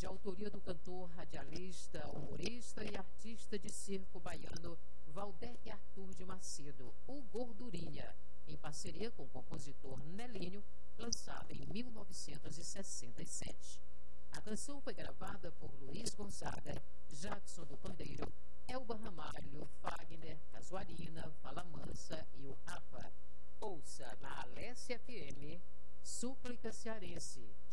de autoria do cantor, radialista, humorista e artista de circo baiano Valdec Arthur de Macedo, o Gordurinha, em parceria com o compositor Nelinho, lançada em 1967. A canção foi gravada por Luiz Gonzaga, Jackson do Pandeiro, Elba Ramalho, Fagner, Casuarina, Fala Mansa e o Rapa. Ouça na Alessia FM, Súplica Cearense.